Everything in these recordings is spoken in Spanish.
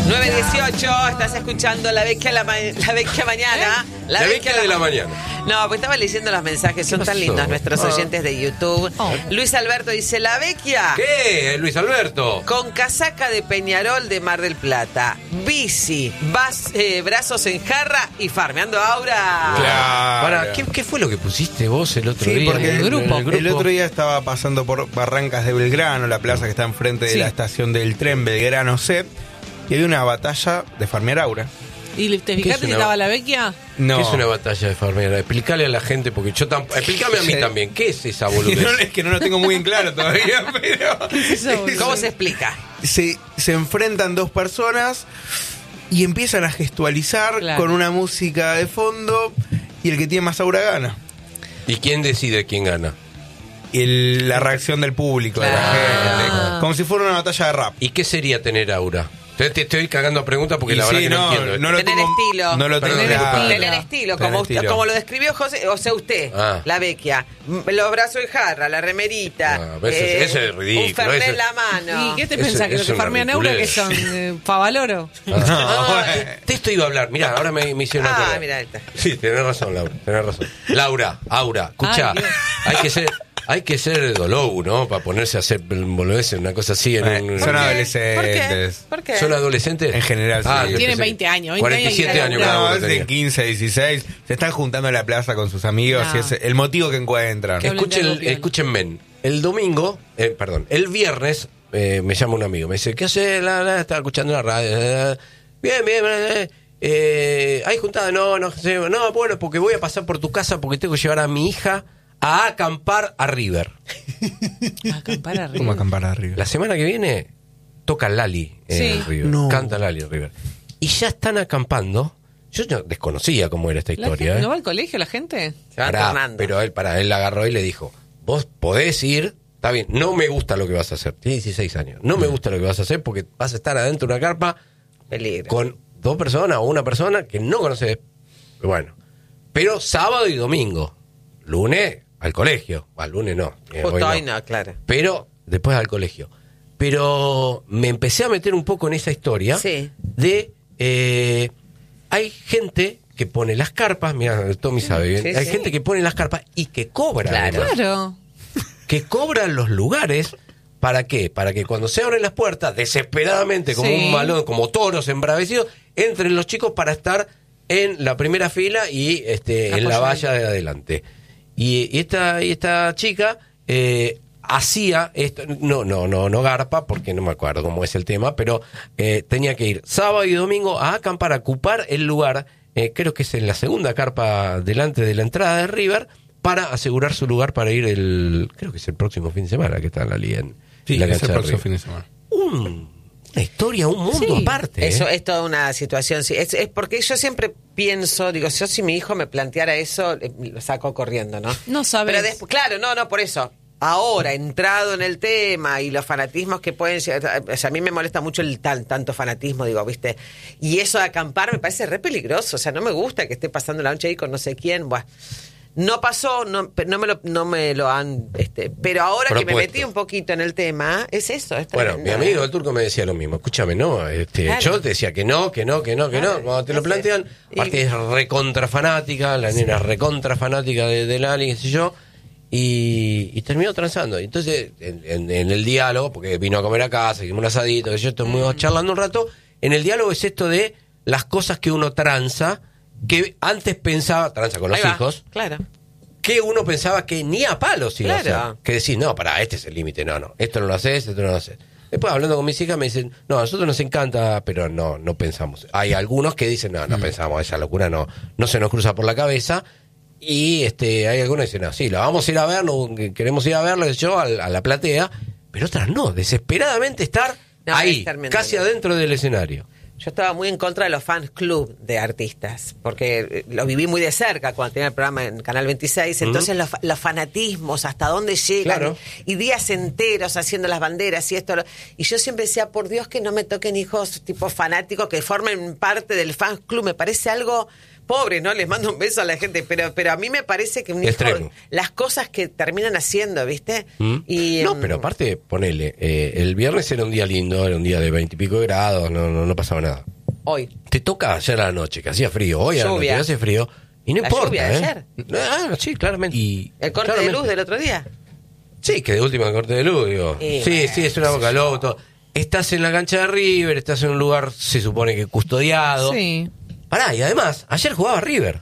9:18, estás escuchando La Vecchia, la Vecchia Mañana. La Vecchia de la mañana. No, pues estaba leyendo los mensajes, son tan lindos nuestros oyentes de YouTube. Luis Alberto dice, La Vecchia. ¿Qué, Luis Alberto? Con casaca de Peñarol de Mar del Plata, bici, brazos en jarra y farmeando aura. Claro. Para, ¿qué fue lo que pusiste vos el otro día? Porque en el grupo? El otro día estaba pasando por Barrancas de Belgrano, la plaza que está enfrente de la estación del tren Belgrano C, y había una batalla de farmear aura. ¿Y te fijaste si estaba La Vecchia? No. ¿Qué es una batalla de farmear? Explícale a la gente, porque yo tampoco. Explícame a mí también. ¿Qué es esa boludez? Es que no lo tengo muy en claro todavía, pero. ¿Cómo se explica? Se enfrentan dos personas y empiezan a gestualizar con una música de fondo, y el que tiene más aura gana. ¿Y quién decide quién gana? La reacción del público, de la gente. Como si fuera una batalla de rap. ¿Y qué sería tener aura? Te estoy cagando a preguntas porque la verdad que no entiendo. No lo tener tengo, estilo. No lo tengo claro. Tener estilo, como lo describió José, o sea, usted, La Vecchia. Los brazos en jarra, la remerita. Eso es ridículo. Un fernet en la mano. ¿Y qué te pensás? ¿Que los que farmean aura que son Favaloro? De esto iba a hablar. Mirá, ahora me hicieron acordar. Mirá, esta. Sí, tenés razón, Laura. Tenés razón. Laura, aura, escuchá. Hay que ser dolou, ¿no? Para ponerse a hacer boludeces, una cosa así. Son adolescentes. ¿Por qué? ¿Son adolescentes? En general, sí. Tienen 20 años. 47 años cada uno. De 15, 16. Se están juntando en la plaza con sus amigos y es el motivo que encuentran. Escúchenme. El domingo, el viernes, me llama un amigo. Me dice, ¿qué haces? Estaba escuchando la radio. Bien. ¿Hay juntada? No, bueno, porque voy a pasar por tu casa porque tengo que llevar a mi hija a acampar a River. ¿Acampar a River? ¿Cómo acampar a River? La semana que viene toca Lali en River. No. Canta Lali en River. Y ya están acampando. Yo no desconocía cómo era esta historia. ¿No va al colegio la gente? Se va tornando. Pero él la agarró y le dijo, vos podés ir, está bien, no me gusta lo que vas a hacer. Tiene 16 años. No me gusta lo que vas a hacer porque vas a estar adentro de una carpa con dos personas o una persona que no conoces. Bueno, pero sábado y domingo. Lunes al colegio. Al lunes no. Justo hoy no, claro. Pero después al colegio. Pero me empecé a meter un poco en esa historia de... hay gente que pone las carpas, mira, Tommy sabe bien, hay gente que pone las carpas y que cobra. Claro. Que cobran los lugares. ¿Para qué? Para que cuando se abren las puertas, desesperadamente, como un malón, como toros embravecidos, entren los chicos para estar en la primera fila y en la valla de adelante. Y esta chica hacía esto, no garpa, porque no me acuerdo cómo es el tema, pero tenía que ir sábado y domingo a acampar, a ocupar el lugar, creo que es en la segunda carpa delante de la entrada de River, para asegurar su lugar para ir creo que es el próximo fin de semana que está en la liga en la cancha es el próximo de fin de semana. Una historia, un mundo aparte. Eso es toda una situación. Sí. Es porque yo siempre pienso, digo, si mi hijo me planteara eso, lo saco corriendo, ¿no? No sabes. Pero claro, no, por eso. Ahora, entrado en el tema y los fanatismos que pueden llegar, o sea, a mí me molesta mucho el tanto fanatismo, digo, ¿viste? Y eso de acampar me parece re peligroso, o sea, no me gusta que esté pasando la noche ahí con no sé quién, buah. No pasó, no me lo han... pero ahora propuesto. Que me metí un poquito en el tema, es eso. Bueno, mi amigo el turco me decía lo mismo. Escúchame, ¿no? Claro. Yo te decía que no. Cuando te lo plantean, aparte es recontra fanática, la nena es recontra fanática de Lali, qué sé yo, y terminó transando. Entonces, en el diálogo, porque vino a comer a casa, hicimos un asadito, que yo estuvimos charlando un rato, en el diálogo es esto de las cosas que uno tranza, que antes pensaba, tranza con los hijos, claro, que uno pensaba que ni a palos iba a hacer. Que decís, no, este es el límite, no, esto no lo haces, esto no lo haces. Después, hablando con mis hijas, me dicen, no, a nosotros nos encanta, pero no pensamos. Hay algunos que dicen, no pensamos, esa locura no se nos cruza por la cabeza. Y hay algunos que dicen, no, sí, la vamos a ir a ver, queremos ir a verlo, yo, a la platea, pero otras no, desesperadamente estar ahí, casi adentro del escenario. Yo estaba muy en contra de los fans club de artistas, porque lo viví muy de cerca cuando tenía el programa en Canal 26, entonces los fanatismos, hasta dónde llegan, y días enteros haciendo las banderas y esto, y yo siempre decía, por Dios que no me toquen hijos tipo fanáticos que formen parte del fans club, me parece algo pobres, ¿no? Les mando un beso a la gente, pero a mí me parece que las cosas que terminan haciendo, ¿viste? Y, no, pero aparte, ponele, el viernes era un día lindo, era un día de 20 y pico grados, no pasaba nada. Hoy. Te toca ayer a la noche, que hacía frío, hoy a la noche hace frío, y no importa, lluvia de ayer. Sí, claramente. Y, ¿el corte de luz del otro día? Sí, que de última corte de luz, digo. Sí, es una boca lobo. Estás en la cancha de River, estás en un lugar, se supone que custodiado. Sí. Pará, y además, ayer jugaba River.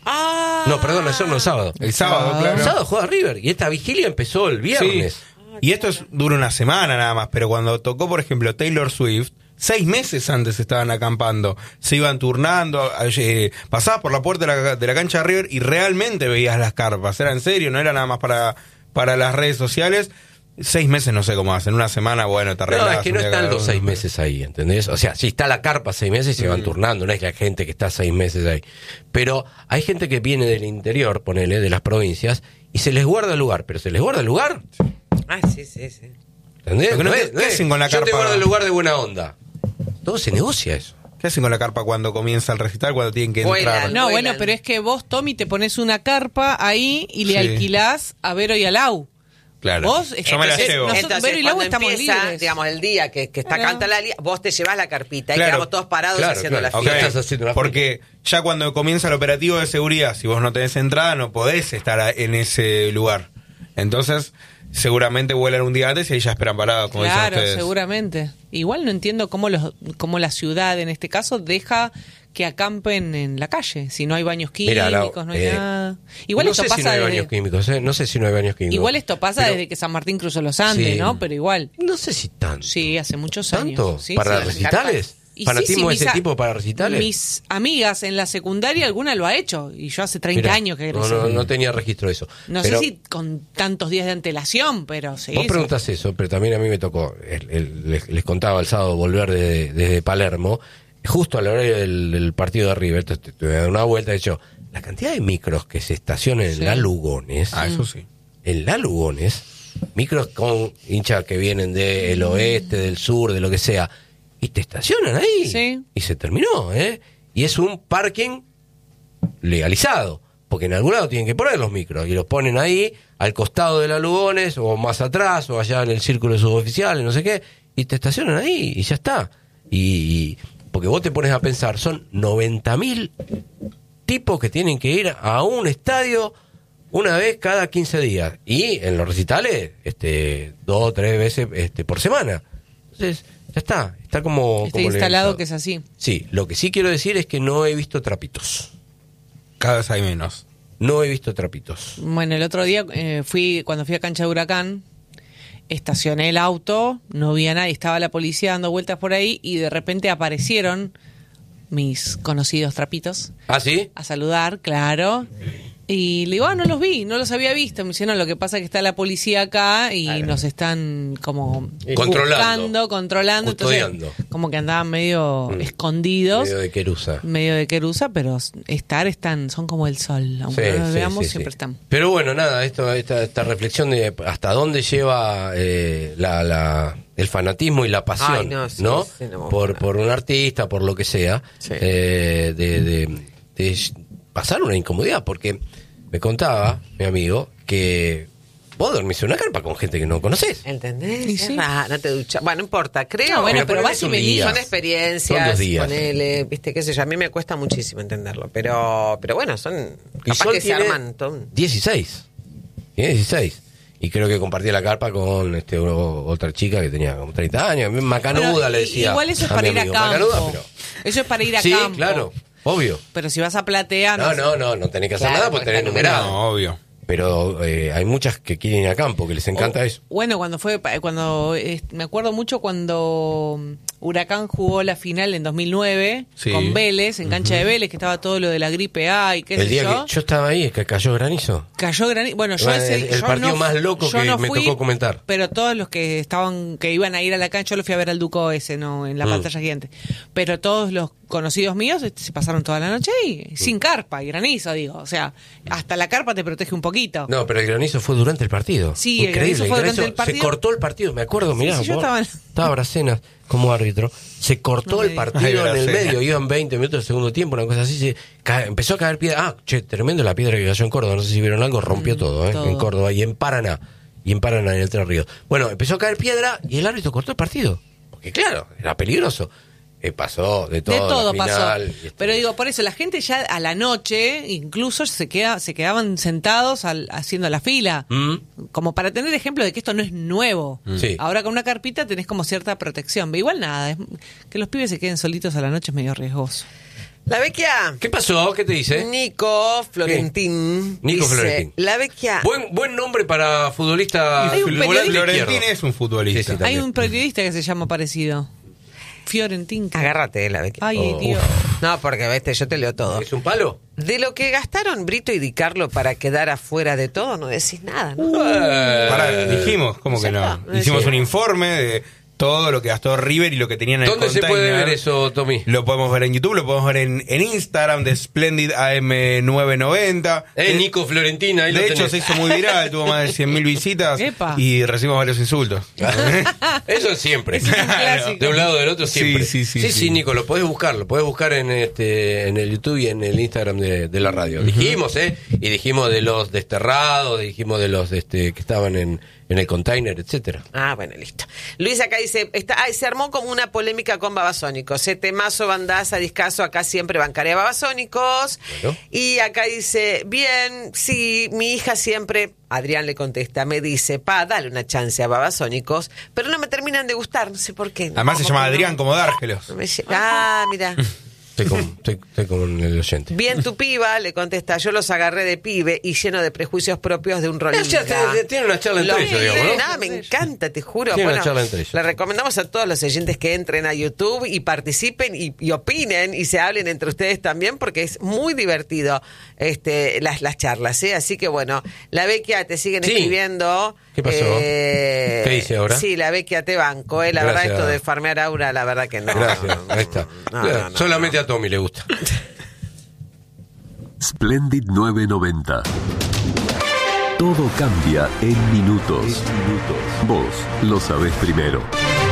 No, perdón, ayer no, el sábado. El sábado, claro. El sábado jugaba River, y esta vigilia empezó el viernes. Sí. Y esto dura una semana nada más, pero cuando tocó, por ejemplo, Taylor Swift, 6 meses antes estaban acampando, se iban turnando, pasabas por la puerta de la cancha de River y realmente veías las carpas, era en serio, no era nada más para las redes sociales. 6 meses no sé cómo hacen, una semana, bueno, te arreglas. No, es que no están los 6 meses ahí, ¿entendés? O sea, si está la carpa 6 meses y se van turnando, no es que hay gente que está 6 meses ahí. Pero hay gente que viene del interior, ponele, de las provincias, y se les guarda el lugar, pero se les guarda el lugar. Sí. ¿Entendés? ¿Qué hacen con la carpa? Yo te guardo el lugar de buena onda. Todo se negocia eso. ¿Qué hacen con la carpa cuando comienza el recital, cuando tienen que entrar? No, bueno, pero es que vos, Tommy, te pones una carpa ahí y le alquilás a Vero y a Lau. Claro, vos, yo me la llevo. Entonces, Vero y Lau cuando estamos empieza, libres. digamos, el día que está canta la liga, vos te llevas la carpita y Claro. quedamos todos parados haciendo la Ok, fiesta. Estás haciendo una porque ya cuando comienza el operativo de seguridad, si vos no tenés entrada, no podés estar en ese lugar. Entonces, seguramente vuelan un día antes y ahí ya esperan parados, como dicen Claro, ustedes. seguramente. Igual no entiendo cómo la ciudad, en este caso, deja que acampen en la calle. Si no hay baños químicos, no hay nada. Igual no esto sé pasa si no hay desde... baños químicos, no sé si no hay baños químicos. Igual esto pasa desde que San Martín cruzó los Andes, Sí. ¿no? Pero igual. No sé si tanto. Sí, hace muchos ¿Tanto? años. Sí, ¿Para sí. recitales? Y ¿Fanatismo de ese mis tipo para recitales? Mis amigas en la secundaria, alguna lo ha hecho. Y yo hace 30 Mirá, años que egresé. no tenía registro de eso. No Pero sé si con tantos días de antelación, pero sí. vos preguntás eso, pero también a mí me tocó, les contaba el sábado volver desde Palermo, justo a la hora del partido de River, te voy a dar una vuelta, de hecho, la cantidad de micros que se estacionan en la Lugones, Eso sí. en la Lugones, micros con hinchas que vienen del oeste, del sur, de lo que sea, y te estacionan ahí. Sí. Y se terminó, ¿eh? Y es un parking legalizado, porque en algún lado tienen que poner los micros, y los ponen ahí, al costado de la Lugones, o más atrás, o allá en el círculo de suboficiales, no sé qué, y te estacionan ahí, y ya está. Y porque vos te pones a pensar, son 90.000 tipos que tienen que ir a un estadio una vez cada 15 días, y en los recitales 2 o 3 veces por semana. Entonces, ya está como... Está como instalado legalizado. que es así. Sí, lo que sí quiero decir es que no he visto trapitos. Cada vez hay menos. No he visto trapitos. Bueno, el otro día cuando fui a Cancha de Huracán, estacioné el auto, no vi a nadie, estaba la policía dando vueltas por ahí y de repente aparecieron mis conocidos trapitos ¿Ah, sí? a saludar, claro. Y le digo, no los vi, no los había visto. Me dijeron, lo que pasa es que está la policía acá y nos están como controlando. Custodiando. Entonces, como que andaban medio escondidos. Medio de querusa. Pero son como el sol. Aunque no los veamos, siempre están. Pero bueno, nada, esta reflexión de hasta dónde lleva el fanatismo y la pasión, ¿no? Por un artista, por lo que sea, de pasar una incomodidad, porque me contaba mi amigo que vos dormís en una carpa con gente que no conoces. ¿Entendés? Sí. No te duchas. Bueno, no importa, creo. No, bueno, pero ponele vas y venís. Son experiencias. Son 2 días. Ponele, viste, qué sé yo. A mí me cuesta muchísimo entenderlo. Pero bueno, son. Y Capaz Sol que se tiene arman todo. 16. Tiene 16. Y creo que compartía la carpa con otra chica que tenía como 30 años. Macanuda, Pero, le decía. igual eso es a para mi ir a amigo. campo. Macanuda, pero... Eso es para ir a Sí, campo. claro, obvio. Pero si vas a Platea, No tenés que hacer Claro, nada porque tenés porque numerado. No, obvio. Pero hay muchas que quieren ir a campo, que les encanta eso. Bueno, me acuerdo mucho cuando Huracán jugó la final en 2009 Sí. con Vélez, en cancha de Vélez, que estaba todo lo de la gripe A y qué El sé día yo. que yo estaba ahí, es que cayó granizo. Cayó granizo. Bueno, yo El partido más loco yo que no me fui, tocó comentar. Pero todos los que iban a ir a la cancha, yo lo fui a ver al Duco ese, no, en la pantalla gigante. Pero todos los conocidos míos se pasaron toda la noche ahí, sin carpa y granizo, digo. O sea, hasta la carpa te protege un poquito. poquito. No, pero el granizo fue durante el partido. Sí, el granizo fue durante el partido. Se cortó el partido, me acuerdo, mirá. Sí, yo estaba Bracenas como árbitro. Se cortó el partido en el medio, iban 20 minutos del segundo tiempo, una cosa así. Empezó a caer piedra. Tremendo la piedra que cayó en Córdoba. No sé si vieron algo, rompió todo. En Córdoba y en Paraná. En Entre Ríos. Bueno, empezó a caer piedra y el árbitro cortó el partido. Porque claro, era peligroso. Pasó de todo. De todo pasó. Pero digo, por eso, la gente ya a la noche incluso se quedaban sentados haciendo la fila. Como para tener ejemplo de que esto no es nuevo. Sí. Ahora con una carpita tenés como cierta protección. Pero igual nada, que los pibes se queden solitos a la noche es medio riesgoso. La Vecchia. ¿Qué pasó? ¿Qué te dice? Nico Florentín. Nico dice, Florentín. La Vecchia. Buen nombre para futbolista. Hay un periodista. Florentín es un futbolista. Sí, Hay un periodista que se llama parecido. Fiorentín. Agárrate, la Vecchia. Ay, Dios. No, porque yo te leo todo. ¿Es un palo? De lo que gastaron Brito y Di Carlo para quedar afuera de todo, no decís nada, ¿no? Pará, dijimos, ¿cómo que no? Hicimos un informe de todo lo que gastó River y lo que tenían en el ¿Dónde container. se puede ver eso, Tommy? Lo podemos ver en YouTube, lo podemos ver en Instagram de Splendid AM990. Nico Florentina, ahí de lo hecho, tenés. se hizo muy viral, tuvo más de 100.000 visitas. Epa. Y recibimos varios insultos. Eso siempre. clásico. De un lado o del otro siempre. Sí, Nico, lo podés buscar en el YouTube y en el Instagram de la radio. Dijimos, y dijimos de los desterrados, dijimos de los que estaban en el container, etcétera. Ah, bueno, listo. Luis acá dice, se armó como una polémica con Babasónicos. Temazo, bandaza, discazo, acá siempre bancaré a Babasónicos. Bueno. Y acá dice, bien, sí, mi hija siempre, Adrián le contesta, me dice, dale una chance a Babasónicos, pero no me terminan de gustar, no sé por qué. Además se llama Adrián, como Dárgelos. Mira. Estoy con el oyente. Bien tu piba, le contesta, yo los agarré de pibe y lleno de prejuicios propios de un rolinga. Tiene una charla entre ellos, digamos, ¿no? Nada, me encanta, te juro. Tiene una Bueno, charla entre ellos. le recomendamos a todos los oyentes que entren a YouTube y participen y opinen y se hablen entre ustedes también porque es muy divertido las charlas, ¿eh? Así que bueno, la Vecchia te siguen escribiendo. ¿Qué pasó? ¿Qué dice ahora? Sí, la Vecchia te banco, La Gracias. verdad esto de farmear aura, la verdad que no. Gracias, ahí está. No. Solamente a Tommy le gusta. Splendid 990. Todo cambia en minutos. Vos lo sabés primero.